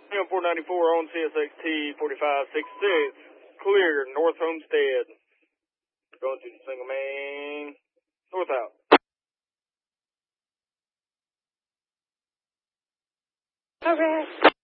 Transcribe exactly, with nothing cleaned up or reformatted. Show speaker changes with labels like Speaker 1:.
Speaker 1: four ninety-four on C S X T forty-five sixty-six, clear, North Homestead. Going to the single main, north out.
Speaker 2: Okay.